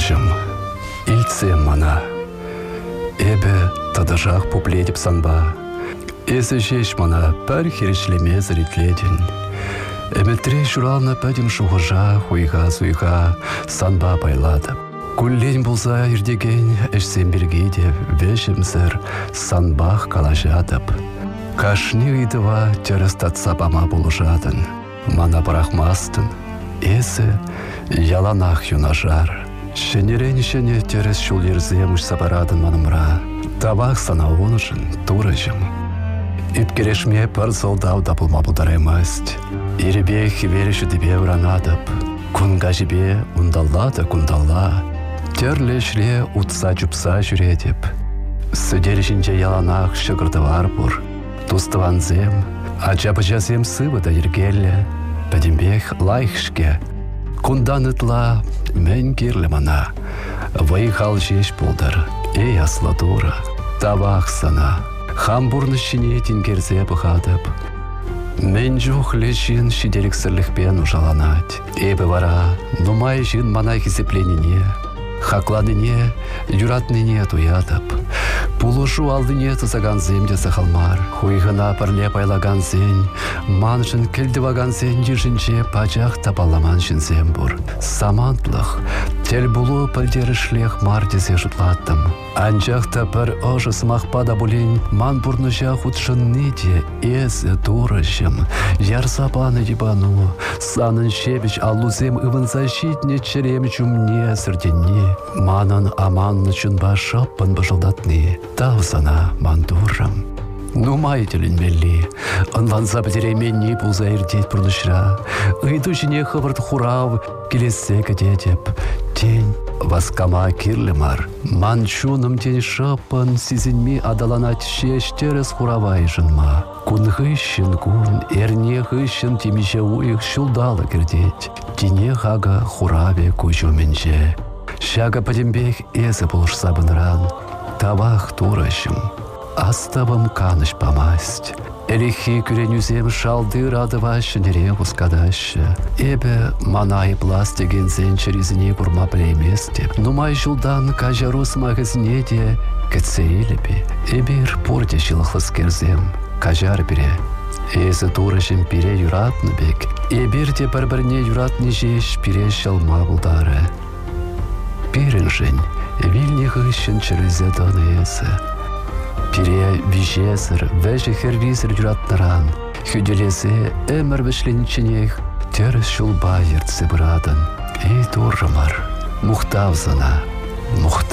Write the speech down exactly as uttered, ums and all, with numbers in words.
Турыжым, илтсем мана. Эбі тадыжақ пуплетіп санба. Эсі жеш мана пәр херешлеме зіретледін. Әмітре жұрална пәдім шуғыжа, хуйға-суйға санба байладып. Күллен болса ердеген әшсен бергеде вешімсір санбақ калажадып. Кашни ұйдыва терістатса бама болужадын. Мана барахмастын, эсі яланақ юнажар. Шенерен-шене теріс шул ерзем ұшса барадын манымра. Табақ сана онышын турыжым. Үпкерешме пар солдау дапылма бұлдаремаст. Еребек вереші дебе ұранадып. Күнға жібе ұндаллады күндалла. Терлешле ұтса жүпса жүредіп. Сөдер жинже яланақ шығырдывар бұр. Тустыван зем, ачабы жазем сывыда ергелі. Бәдімбек лайхшке. Кундан ытла мен керлі мана. Вайхал жеш болдар, эй асладура. Табақ сана. Хамбурны шине тенгерзе бұғадып. Мен жоқ лешін шиделік сірлікпен ұжаланат. Эбі вара, нумай жын мана хизепленіне. Хақладыне, юратныне туядып. Пулушу алдыне тызаган земде сахалмар. Хуйғына пірле пайлаган зен, маншын келдіваган зен ежінче пачақ тапаламан жінзем бұр. Самантлық, тел бұлу пілдерішлех мар десе жұтлаттым. Анжақта бір ұжыс мақпада бұлен, ман бұрныжа худшынны де езі турышым. Ярсапаны ебану, санын шебіч аллузем ұвынса щитне черем чумне сірденне. Манын аманны чынба шаппын бұжылдатны. Тавсана мандурым. Нумай телінмелі, ынланса бідеременні бұлза ердет бұрнышра. Үйду жіне хывырд хурав, келесе кедетеп. Тень васкама кирлімар. Ман чуным тень шаппын, сізінме адаланат шештерес хуравай жынма. Кун хыщын кун, эрне хыщын темеше уйық шулдалы кірдет. Тене хага хураве кучуменже. Шага падембек эзі бұлыш сабынран. Табақ турышым. Аставым каныш памасть. Элихи күренюзем шалдыр адывашы нере ұскадашы. Эбі манай пластеген зен черезіне бұрма білемес деп. Нумай жылдан кажарус мағызіне де кәтсейліпе. Эбір порде шылықлыс керзем. Кажар біре. Эзі турышым біре юратны бек. Эбір де бір-біріне юратны жеш біре шалма бұлдары. Бірін жын, вильне ғышын черезе даны есі. Пире вижесір, вәжі хервизір юратныран. Хүделесі әмір вішленченех, теріс шулба ертсі бұрадын. Ей турымар, мұқтавзына, мұқтавзына.